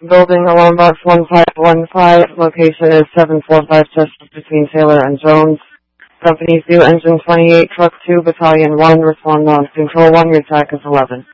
Building Alarm Box 1515. Location is 745 just between Taylor and Jones. Company View Engine 28, Truck 2, Battalion 1, respond on Control 1, your TAC is 11.